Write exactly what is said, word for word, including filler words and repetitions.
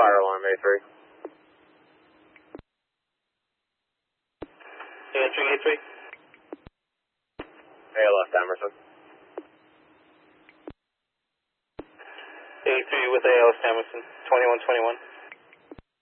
fire alarm, A three. Answering A three. A L S Emerson. A three with A L S Emerson, twenty-one twenty-one.